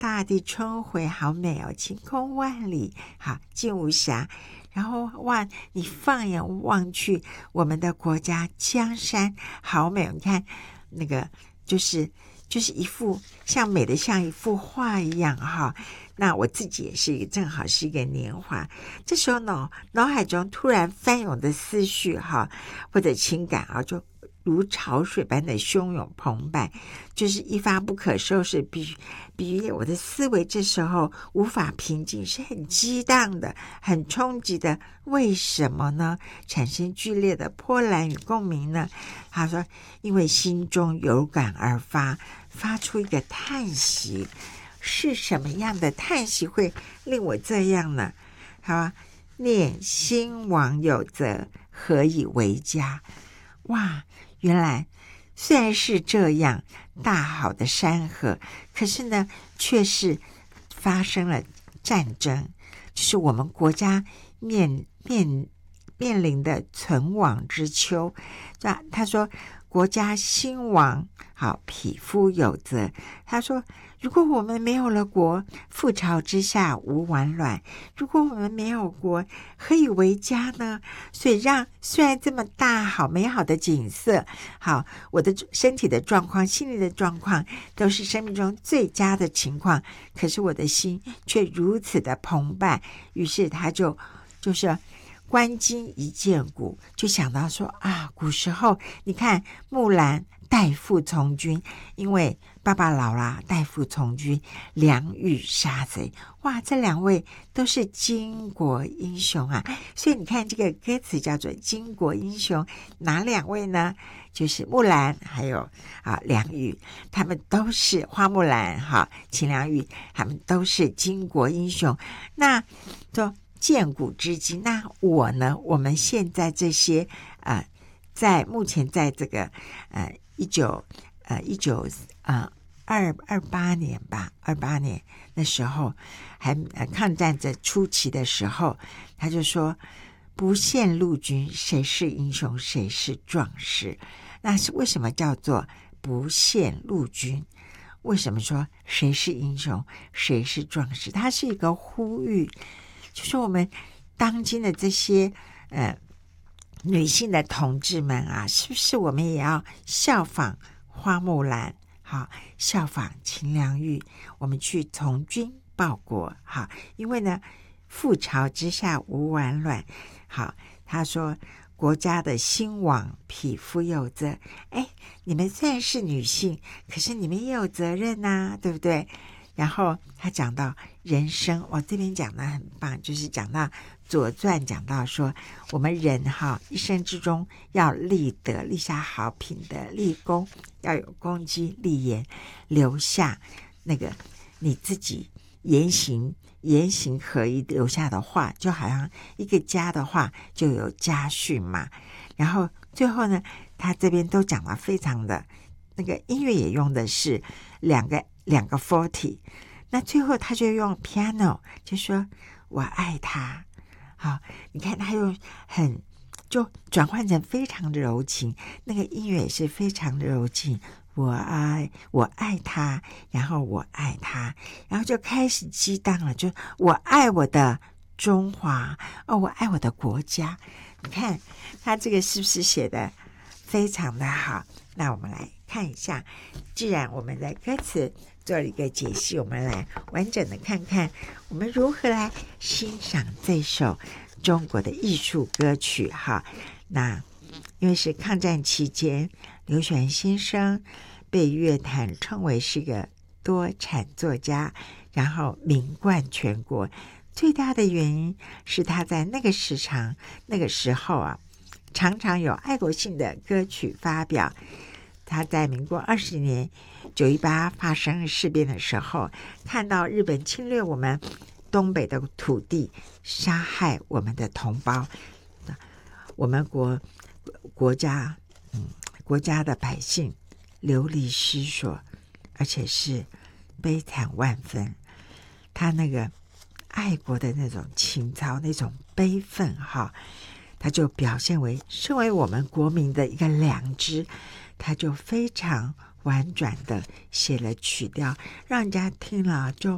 大地春回好美哦，晴空万里，好静无暇。然后哇，你放眼望去，我们的国家江山好美，你看那个就是一幅美的像一幅画一样哈。那我自己也是正好是一个年华，这时候脑海中突然翻涌的思绪哈，或者情感啊，就如潮水般的汹涌澎湃，就是一发不可收拾，比喻我的思维这时候无法平静，是很激荡的，很冲击的。为什么呢？产生剧烈的波澜与共鸣呢？他说，因为心中有感而发出一个叹息。是什么样的叹息会令我这样呢？好，念兴亡有则，何以为家？哇，原来虽然是这样大好的山河，可是呢，却是发生了战争，就是我们国家面临的存亡之秋。他说国家兴亡，好，匹夫有责。他说如果我们没有了国，覆巢之下无完卵。如果我们没有国，何以为家呢？所以虽然这么大好美好的景色，好，我的身体的状况、心理的状况都是生命中最佳的情况，可是我的心却如此的澎湃。于是他就是观今一见古，就想到说啊，古时候你看木兰代父从军，因为爸爸老了，代父从军，梁玉杀贼。哇，这两位都是巾帼英雄啊！所以你看这个歌词叫做巾帼英雄，哪两位呢？就是木兰还有梁玉，他们都是花木兰秦梁玉，他们都是巾帼英雄。那就见古知今。那我呢？我们现在这些在目前在这个28年吧，28年那时候还抗战的初期的时候，他就说不羡陆军，谁是英雄谁是壮士。那是为什么叫做不羡陆军？为什么说谁是英雄谁是壮士？它是一个呼吁，就是我们当今的这些女性的同志们啊，是不是我们也要效仿花木兰，好，效仿秦良玉，我们去从军报国，好，因为呢，覆巢之下无完卵。好，他说国家的兴亡，匹夫有责。哎，你们虽然是女性，可是你们也有责任啊，对不对？然后他讲到人生，这边讲的很棒，就是讲到左传，讲到说我们人一生之中要立德，立下好品德，立功，要有功绩立言，留下那个你自己言行合一留下的话，就好像一个家的话就有家训嘛。然后最后呢，他这边都讲了非常的那个音乐也用的是两个 forte， 那最后他就用 piano 就说我爱他。好，你看他用就转换成非常的柔情，那个音乐也是非常的柔情，我爱他，然后我爱他，然后就开始激荡了，就我爱我的中华，我爱我的国家。你看他这个是不是写的非常的好？那我们来看一下，既然我们的歌词做了一个解析，我们来完整的看看我们如何来欣赏这首中国的艺术歌曲哈。那因为是抗战期间，刘选先生被乐坛称为是个多产作家，然后名冠全国。最大的原因是他在那个时候常常有爱国性的歌曲发表。他在民国20年918发生事变的时候，看到日本侵略我们东北的土地，杀害我们的同胞，我们国家的百姓流离失所，而且是悲惨万分。他那个爱国的那种情操，那种悲愤他就表现为身为我们国民的一个良知，他就非常婉转的写了曲调，让人家听了就